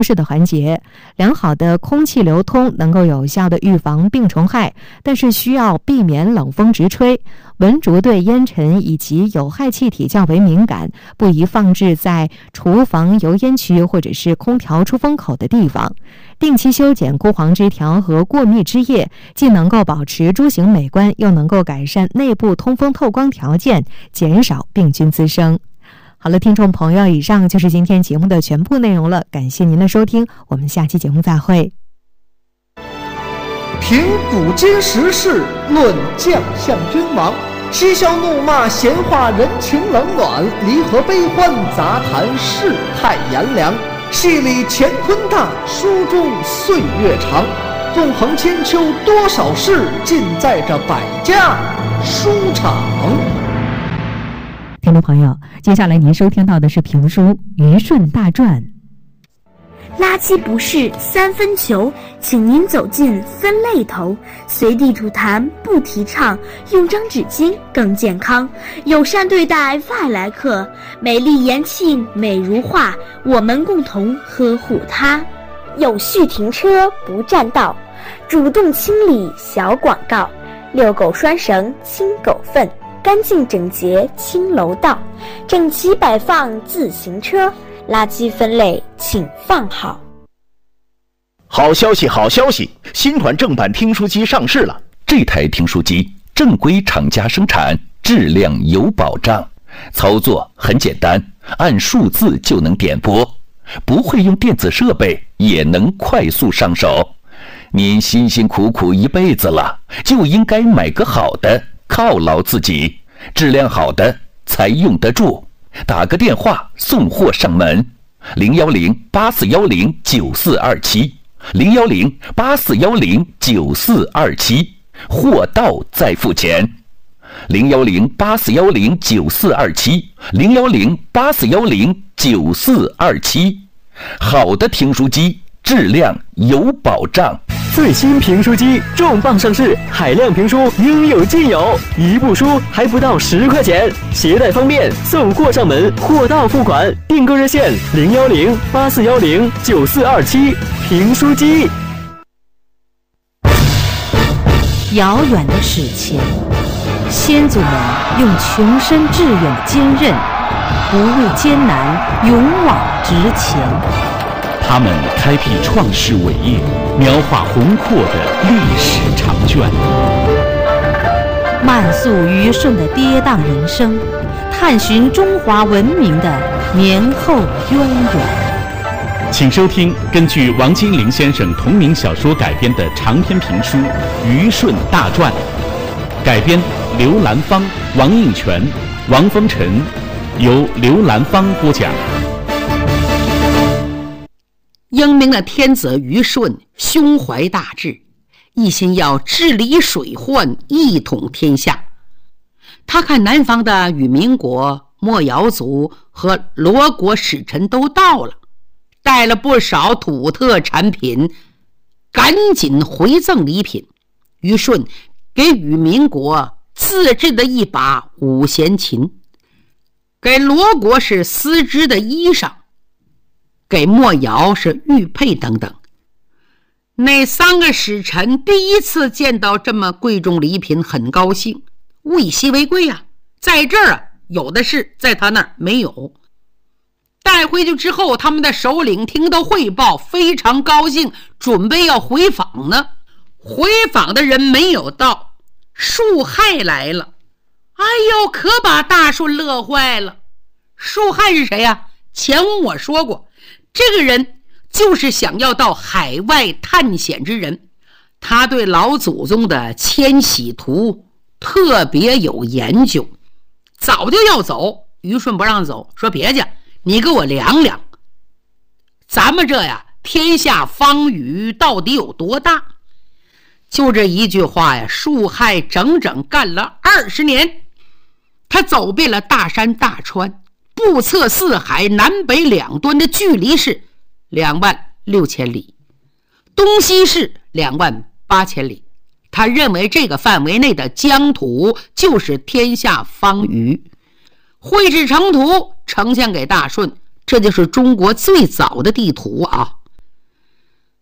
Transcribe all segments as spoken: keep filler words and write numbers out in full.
是的环节。良好的空气流通能够有效的预防病虫害，但是需要避免冷风直吹。蚊竹对烟尘以及有害气体较为敏感，不宜放置在厨房油烟区或者是空调出风口的地方。定期修剪枯黄枝条和过密枝叶，既能够保持株形美观，又能够改善内部通风透光条件，减少病菌滋生。好了，听众朋友，以上就是今天节目的全部内容了，感谢您的收听，我们下期节目再会。 评古今时事，论将相君王，嬉笑怒骂，闲话人情冷暖，离合悲欢，杂谈世态炎凉。戏里乾坤大，书中岁月长，纵横千秋多少事，尽在这百家书场。 听众朋友，接下来您收听到的是评书《虞舜大传》。 垃圾不是三分球，请您走进分类头，随地吐痰不提倡，用张纸巾更健康，友善对待外来客，美丽延庆美如画，我们共同呵护它。有序停车不占道，主动清理小广告，遛狗拴绳清狗粪，干净整洁清楼道，整齐摆放自行车，垃圾分类请放好。 好消息好消息，新款正版听书机上市了。 这台听书机正规厂家生产，质量有保障，操作很简单，按数字就能点播，不会用电子设备也能快速上手。您辛辛苦苦一辈子了，就应该买个好的犒劳自己，质量好的才用得住。打个电话送货上门，零幺零八四幺零九四二七，零幺零八四幺零九四二七，货到再付钱。零幺零八四幺零九四二七，零幺零八四幺零九四二七，好的听书机，质量有保障。 最新评书机重磅上市，海量评书应有尽有，一部书还不到十块钱，携带方便，送货上门，货到付款。订购热线零幺零八四幺零九四二七，评书机。 遥远的史前，先祖们用穷身志远的坚韧，不畏艰难，勇往直前。 他们开辟创世伟业，描画宏阔的历史长卷， 漫溯虞舜的跌宕人生，探寻中华文明的年后渊源。 请收听根据王金陵先生同名小说改编的长篇评书《虞舜大传》，改编刘兰芳、王应泉、王风尘，由刘兰芳播讲。 英明的天子虞舜胸怀大志，一心要治理水患，一统天下。他看南方的羽民国、莫瑶族和罗国使臣都到了，带了不少土特产品，赶紧回赠礼品。虞舜给羽民国自制的一把五弦琴，给罗国是丝织的衣裳，给莫瑶是玉佩等等。那三个使臣第一次见到这么贵重礼品，很高兴，物以稀为贵啊，在这儿啊有的是，在他那儿没有。带回去之后，他们的首领听到汇报，非常高兴，准备要回访呢。回访的人没有到，树害来了。哎呦，可把大舜乐坏了。树害是谁呀？前文我说过，这个人就是想要到海外探险之人，他对老祖宗的迁徙图特别有研究，早就要走，虞舜不让走，说别介，你给我量量，咱们这呀天下方隅到底有多大？就这一句话呀，树害整整干了二十年，他走遍了大山大川，不测四海，南北两端的距离是两万六千里，东西是两万八千里。他认为这个范围内的疆土就是天下方隅，绘制成图呈现给大舜，这就是中国最早的地图啊。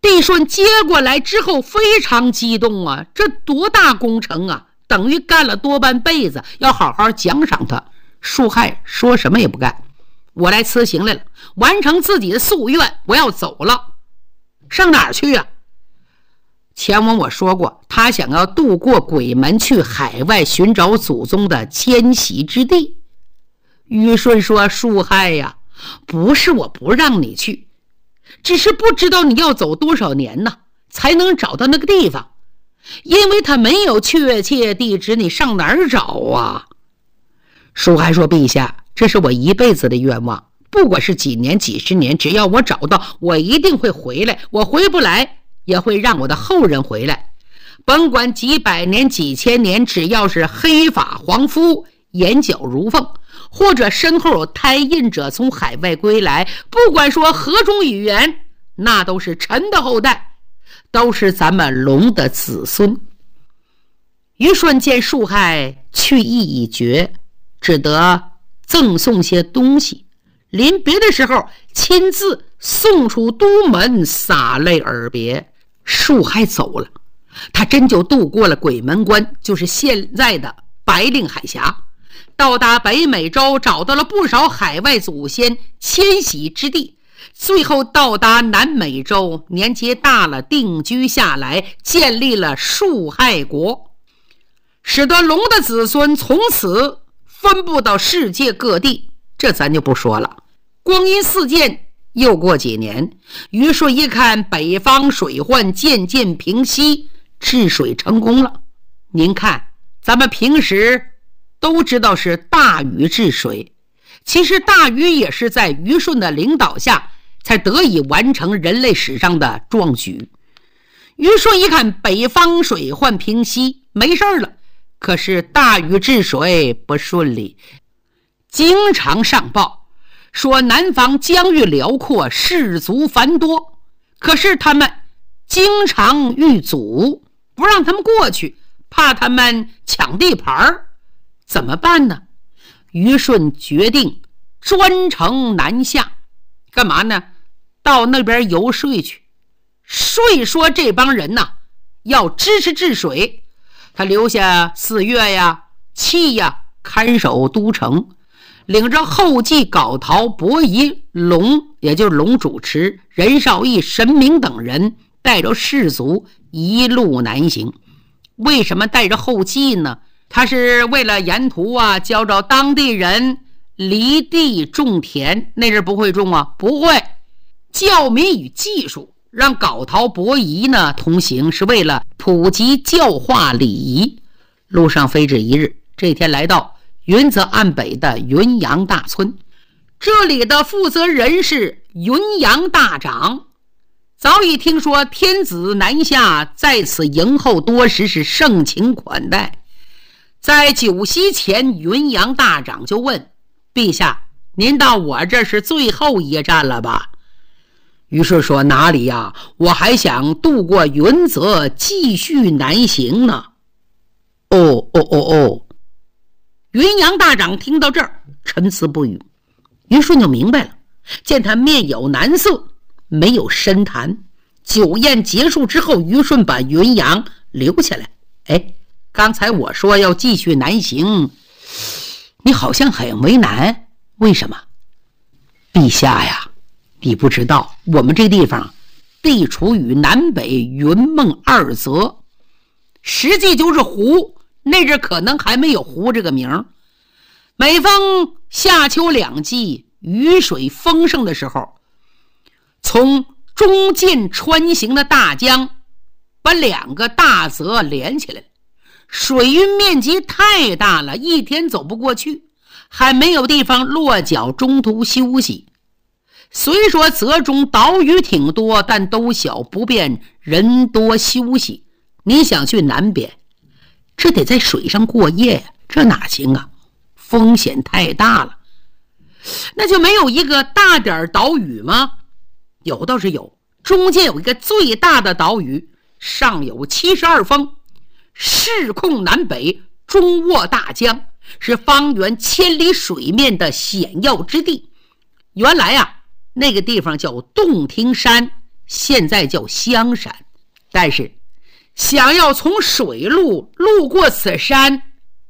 毕顺接过来之后非常激动啊，这多大工程啊，等于干了多半辈子，要好好奖赏他。树害说什么也不干，我来辞行来了，完成自己的夙愿，我要走了。上哪儿去啊？前文我说过，他想要渡过鬼门去海外寻找祖宗的迁徙之地。虞舜说，树害呀，不是我不让你去，只是不知道你要走多少年呢，才能找到那个地方，因为他没有确切地址，你上哪儿找啊？树害说，陛下，这是我一辈子的愿望，不管是几年几十年，只要我找到，我一定会回来，我回不来也会让我的后人回来，甭管几百年几千年，只要是黑发黄肤，眼角如凤，或者身后有胎印者从海外归来，不管说何种语言，那都是臣的后代，都是咱们龙的子孙。虞舜见树害去意已决，只得赠送些东西，临别的时候亲自送出都门，洒泪而别。树害走了，他真就渡过了鬼门关，就是现在的白令海峡，到达北美洲，找到了不少海外祖先迁徙之地，最后到达南美洲，年纪大了，定居下来，建立了树害国，使得龙的子孙从此分布到世界各地。这咱就不说了。光阴似箭，又过几年，虞舜一看北方水患渐渐平息，治水成功了。您看，咱们平时都知道是大禹治水，其实大禹也是在虞舜的领导下才得以完成人类史上的壮举。虞舜一看北方水患平息，没事了，可是大禹治水不顺利，经常上报说南方疆域辽阔，士族繁多，可是他们经常遇阻，不让他们过去，怕他们抢地盘，怎么办呢？虞舜决定专程南下，干嘛呢？到那边游说去，说说这帮人呐，要支持治水。他留下四岳呀、戚呀看守都城，领着后继皋陶、伯夷、龙，也就是龙主持、任少义、神明等人，带着士卒一路南行。为什么带着后继呢？他是为了沿途啊教着当地人犁地种田。那阵不会种啊，不会。教民与技术，让皋陶、伯夷呢同行，是为了普及教化礼仪。路上飞至一日，这天来到云泽岸北的云阳大村，这里的负责人是云阳大长，早已听说天子南下，在此迎候多时，是盛情款待。在酒席前，云阳大长就问：陛下，您到我这是最后一站了吧？于是说：哪里呀，我还想渡过云泽继续南行呢。哦哦哦哦！云阳大长听到这儿沉思不语。虞舜就明白了，见他面有难色，没有深谈。酒宴结束之后，虞舜把云阳留下来。哎，刚才我说要继续南行，你好像很为难，为什么？陛下呀，你不知道，我们这地方地处于南北云梦二泽，实际就是湖，那阵可能还没有湖这个名。每逢夏秋两季雨水丰盛的时候，从中间穿行的大江把两个大泽连起来，水域面积太大了，一天走不过去，还没有地方落脚中途休息。虽说泽中岛屿挺多，但都小，不便人多休息。你想去南边，这得在水上过夜呀，这哪行啊，风险太大了。那就没有一个大点岛屿吗？有倒是有，中间有一个最大的岛屿，上有七十二峰，势控南北，中握大江，是方圆千里水面的险要之地。原来啊，那个地方叫洞庭山， 现在叫香山，但是想要从水路路过此山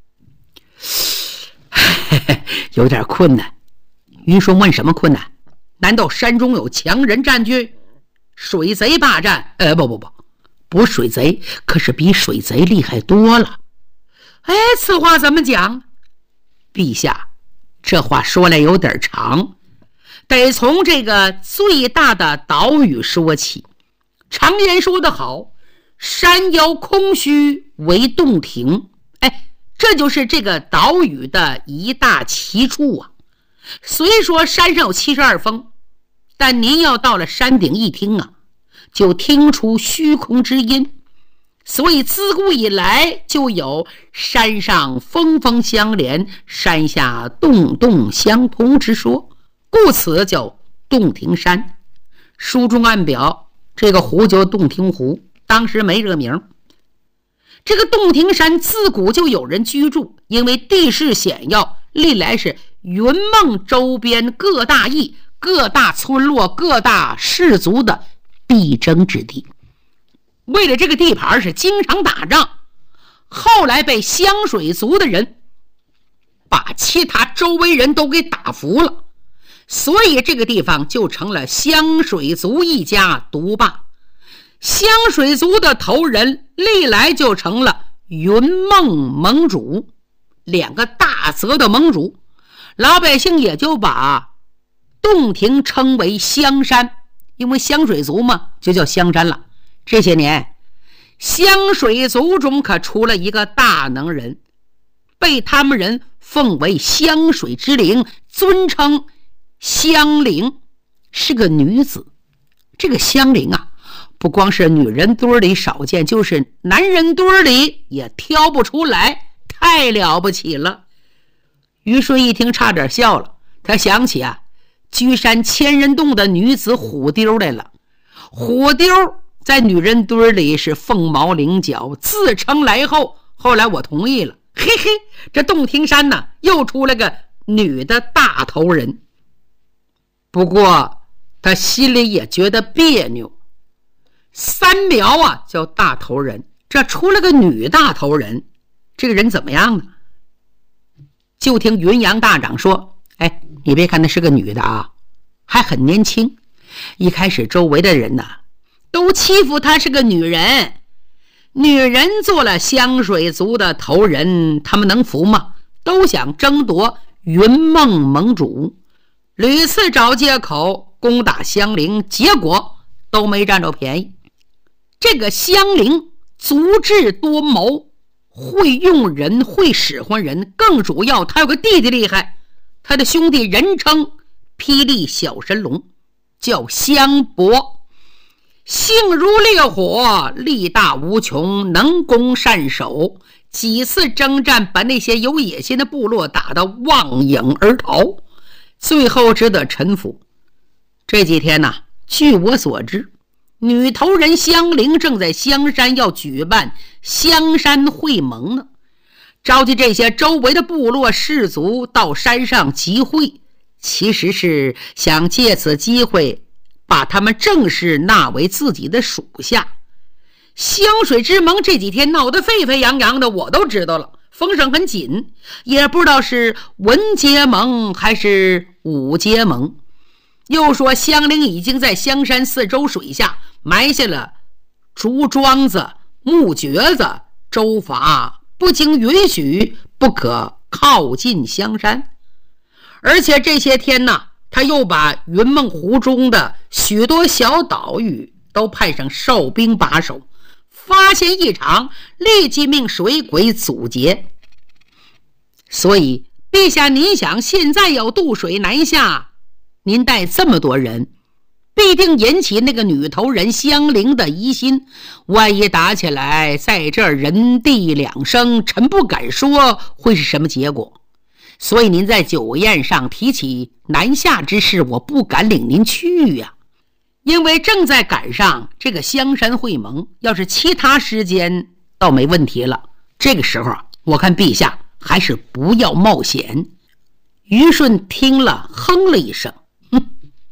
有点困难。于顺问什么困难？难道山中有强人占据，水贼霸占？呃，不不不，不是水贼，可是比水贼厉害多了。哎，此话怎么讲？陛下，这话说来有点长，得从这个最大的岛屿说起。常言说得好，山摇空虚为洞庭。哎，这就是这个岛屿的一大奇处啊。虽说山上有七十二峰，但您要到了山顶一听啊，就听出虚空之音。所以自古以来就有山上峰峰相连，山下洞洞相通之说，故此叫洞庭山。书中暗表这个湖叫洞庭湖，当时没这个名。这个洞庭山自古就有人居住，因为地势险要，历来是云梦周边各大邑、各大村落、各大氏族的必争之地。为了这个地盘是经常打仗，后来被湘水族的人把其他周围人都给打服了，所以这个地方就成了湘水族一家独霸。湘水族的头人历来就成了云梦盟主，两个大泽的盟主，老百姓也就把洞庭称为香山，因为湘水族嘛，就叫香山了。这些年湘水族中可出了一个大能人，被他们人奉为湘水之灵，尊称香菱，是个女子。这个香菱啊，不光是女人堆里少见，就是男人堆里也挑不出来，太了不起了。于顺一听差点笑了，他想起啊，居山千人洞的女子虎丢来了。虎丢在女人堆里是凤毛麟角，自称来后，后来我同意了，嘿嘿，这洞庭山呢又出了个女的大头人。不过他心里也觉得别扭，三苗啊叫大头人，这出了个女大头人，这个人怎么样呢？就听云阳大长说，哎，你别看她是个女的啊，还很年轻。一开始周围的人呢都欺负她是个女人，女人做了湘水族的头人，他们能服吗？都想争夺云梦盟主，屡次找借口攻打香菱，结果都没占着便宜。这个香菱足智多谋，会用人，会使唤人，更主要他有个弟弟厉害，他的兄弟人称霹雳小神龙，叫香伯，性如烈火，力大无穷，能攻善守，几次征战把那些有野心的部落打得望影而逃，最后只得臣服。这几天呢，据我所知，女头人香菱正在香山要举办香山会盟呢，召集这些周围的部落氏族到山上集会，其实是想借此机会把他们正式纳为自己的属下。湘水之盟这几天闹得沸沸扬扬的，我都知道了，风声很紧，也不知道是文结盟还是武结盟。又说香菱已经在香山四周水下埋下了竹桩子、木橛子，州法不经允许不可靠近香山。而且这些天呢，他又把云梦湖中的许多小岛屿都派上哨兵把守，发现异常立即命水鬼阻截。所以陛下您想现在要渡水南下，您带这么多人，必定引起那个女头人香菱的疑心，万一打起来，在这儿人地两生，臣不敢说会是什么结果。所以您在酒宴上提起南下之事，我不敢领您去呀、啊，因为正在赶上这个香山会盟，要是其他时间倒没问题了，这个时候我看陛下还是不要冒险。于顺听了哼了一声，哼，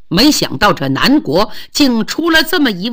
没想到这南国竟出了这么一位